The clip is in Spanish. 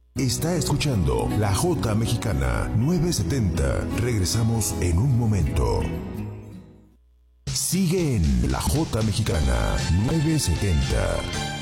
Está escuchando La Jota Mexicana 970. Regresamos en un momento. Sigue en La Jota Mexicana 970.